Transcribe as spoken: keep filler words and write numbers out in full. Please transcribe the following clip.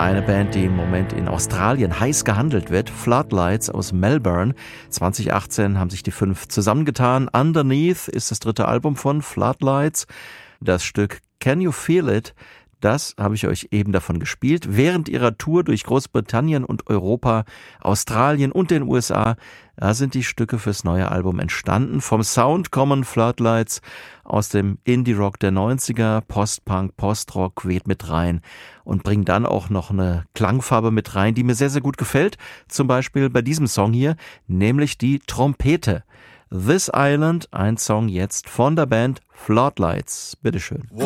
Eine Band, die im Moment in Australien heiß gehandelt wird, Floodlights aus Melbourne. zwanzig achtzehn haben sich die fünf zusammengetan. Underneath ist das dritte Album von Floodlights. Das Stück Can You Feel It? Das habe ich euch eben davon gespielt. Während ihrer Tour durch Großbritannien und Europa, Australien und den U S A, da sind die Stücke fürs neue Album entstanden. Vom Sound kommen Floodlights aus dem Indie-Rock der neunziger, Post-Punk, Post-Rock weht mit rein und bringen dann auch noch eine Klangfarbe mit rein, die mir sehr, sehr gut gefällt. Zum Beispiel bei diesem Song hier, nämlich die Trompete. This Island, ein Song jetzt von der Band Floodlights. Bitteschön.